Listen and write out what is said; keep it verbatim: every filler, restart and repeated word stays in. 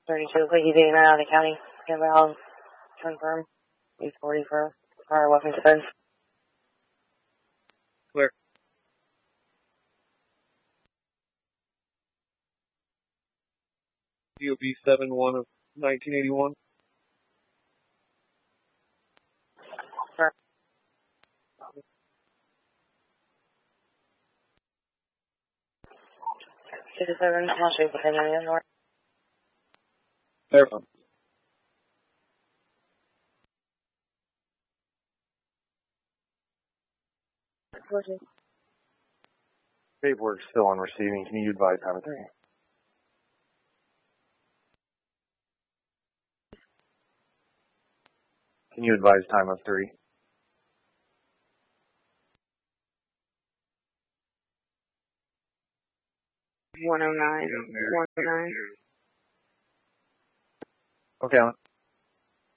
thirty-two, looks like he's getting out of the county. Inbound, confirm. eight forty for our weapons defense. Clear. D O B seven one of nineteen eighty-one. Sure. fifty-seven, I'll shoot the thing on the north. Verify. Paperwork still on receiving. Can you advise time of three? Can you advise time of three? one oh nine, one oh nine. Okay, Alan.